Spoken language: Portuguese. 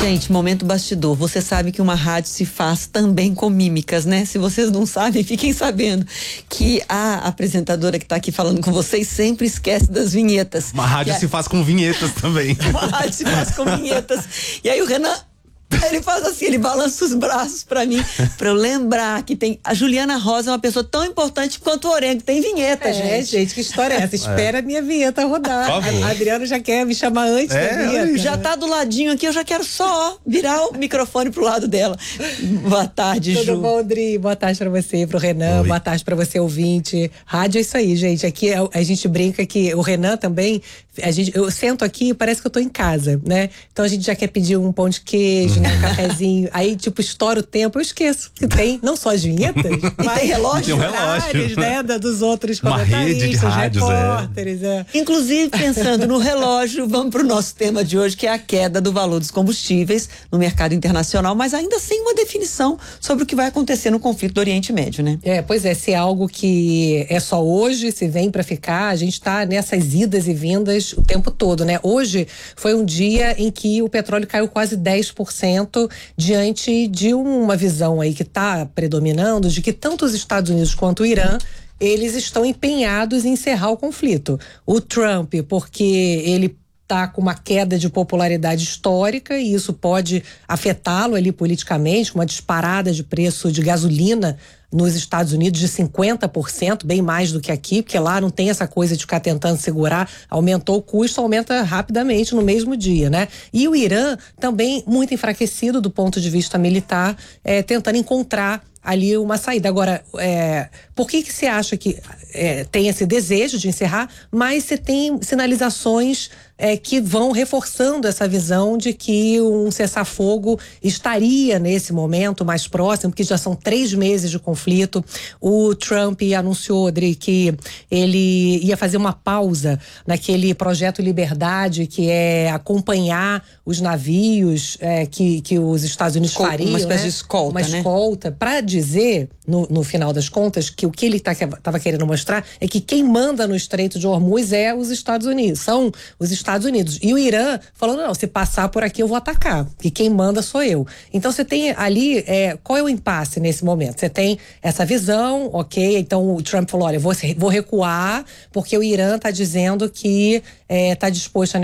Gente, momento bastidor. Você sabe que uma rádio se faz também com mímicas, né? Se vocês não sabem, fiquem sabendo que a apresentadora que está aqui falando com vocês sempre esquece das vinhetas. Uma rádio se faz com vinhetas também. Uma rádio se faz com vinhetas. E aí o Renan, ele faz assim, ele balança os braços pra mim, pra eu lembrar que tem. A Juliana Rosa é uma pessoa tão importante quanto o Orengo. Tem vinheta, gente. Que história é essa? Espera a minha vinheta rodar. A Adriana já quer me chamar antes da vinheta. Já tá do ladinho aqui, eu já quero só virar o microfone pro lado dela. Boa tarde, Ju. Tudo bom, Dri? Boa tarde pra você, pro Renan. Oi. Boa tarde pra você, ouvinte. Rádio é isso aí, gente. Aqui a gente brinca que o Renan também. Eu sento aqui e parece que eu tô em casa, né? Então a gente já quer pedir um pão de queijo, né? Um cafezinho. Aí, tipo, estoura o tempo, eu esqueço que tem não só as vinhetas, mas tem relógio. Tem um relógio, né? Dos outros uma rede de rádios, repórteres. Inclusive, pensando no relógio, vamos pro nosso tema de hoje, que é a queda do valor dos combustíveis no mercado internacional, mas ainda sem uma definição sobre o que vai acontecer no conflito do Oriente Médio, né? Pois é, se é algo que é só hoje, se vem pra ficar, a gente tá nessas idas e vindas o tempo todo, né? Hoje foi um dia em que o petróleo caiu quase 10% diante de uma visão aí que tá predominando de que tanto os Estados Unidos quanto o Irã eles estão empenhados em encerrar o conflito. O Trump, porque ele tá com uma queda de popularidade histórica e isso pode afetá-lo ali politicamente, com uma disparada de preço de gasolina nos Estados Unidos de 50%, bem mais do que aqui, porque lá não tem essa coisa de ficar tentando segurar, aumentou o custo, aumenta rapidamente no mesmo dia, né? E o Irã também muito enfraquecido do ponto de vista militar, tentando encontrar ali uma saída. Agora, por que você acha que tem esse desejo de encerrar, mas você tem sinalizações que vão reforçando essa visão de que um cessar-fogo estaria nesse momento mais próximo, porque já são 3 meses de conflito. O Trump anunciou, Adri, que ele ia fazer uma pausa naquele projeto Liberdade, que é acompanhar os navios que os Estados Unidos fariam. Uma espécie de escolta, uma escolta, para dizer, no final das contas, que o que ele estava querendo mostrar é que quem manda no Estreito de Hormuz é os Estados Unidos, são os Estados Unidos. E o Irã falando, não, se passar por aqui eu vou atacar, que quem manda sou eu. Então você tem ali, qual é o impasse nesse momento? Você tem essa visão, ok, então o Trump falou, olha, vou recuar, porque o Irã está dizendo que está disposto a